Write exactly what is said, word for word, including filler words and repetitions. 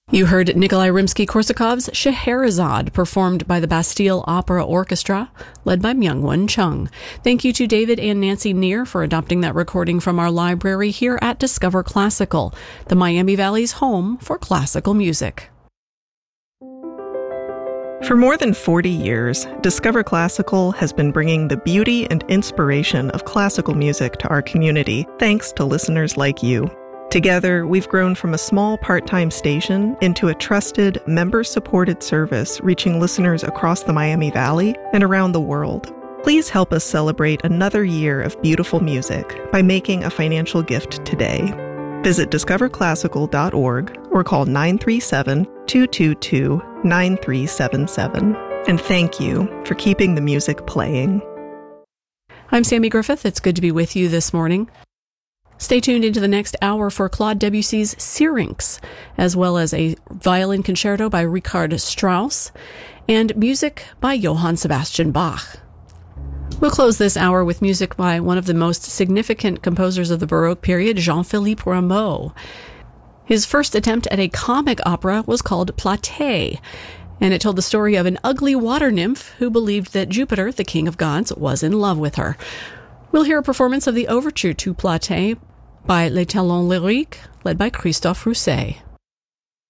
You heard Nikolai Rimsky-Korsakov's Scheherazade, performed by the Bastille Opera Orchestra, led by Myung-Won Chung. Thank you to David and Nancy Neer for adopting that recording from our library here at Discover Classical, the Miami Valley's home for classical music. For more than forty years, Discover Classical has been bringing the beauty and inspiration of classical music to our community, thanks to listeners like you. Together, we've grown from a small part-time station into a trusted, member-supported service reaching listeners across the Miami Valley and around the world. Please help us celebrate another year of beautiful music by making a financial gift today. Visit discover classical dot org or call nine three seven, two two two, nine three seven seven. And thank you for keeping the music playing. I'm Sammy Griffith. It's good to be with you this morning. Stay tuned into the next hour for Claude Debussy's Syrinx, as well as a violin concerto by Richard Strauss and music by Johann Sebastian Bach. We'll close this hour with music by one of the most significant composers of the Baroque period, Jean-Philippe Rameau. His first attempt at a comic opera was called Platée, and it told the story of an ugly water nymph who believed that Jupiter, the king of gods, was in love with her. We'll hear a performance of the overture to Platée by Les Talons Lyriques, led by Christophe Rousset.